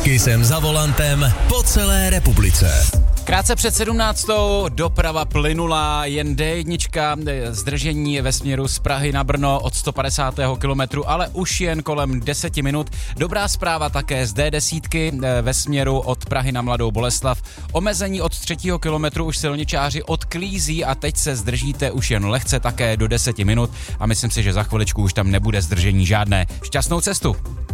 Kysem za volantem po celé republice. Krátce před 17. doprava plynulá, jen D1, zdržení ve směru z Prahy na Brno od 150. kilometru, ale už jen kolem 10 minut. Dobrá zpráva také z D10 ve směru od Prahy na Mladou Boleslav. Omezení od 3. kilometru už silničáři odklízí a teď se zdržíte už jen lehce také do 10 minut a myslím si, že za chviličku už tam nebude zdržení žádné. Šťastnou cestu!